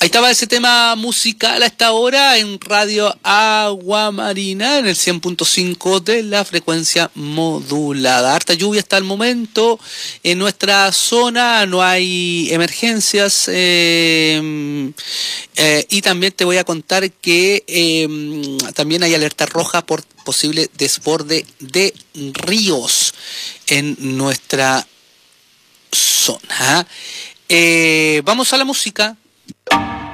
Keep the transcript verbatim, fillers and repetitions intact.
Ahí estaba ese tema musical a esta hora en Radio Agua Marina, en el cien punto cinco de la frecuencia modulada. Harta lluvia hasta el momento en nuestra zona, no hay emergencias. Eh, eh, y también te voy a contar que eh, también hay alerta roja por posible desborde de ríos en nuestra zona. Eh, vamos a la música.